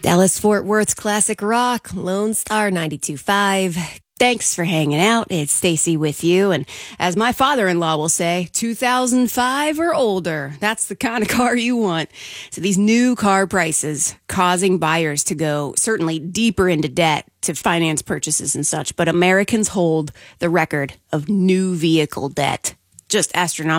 Dallas Fort Worth's classic rock, Lone Star 92.5. Thanks for hanging out. It's Stacy with you. And as my father-in-law will say, 2005 or older. That's the kind of car you want. So these new car prices causing buyers to go certainly deeper into debt to finance purchases and such. But Americans hold the record of new vehicle debt. Just astronomical.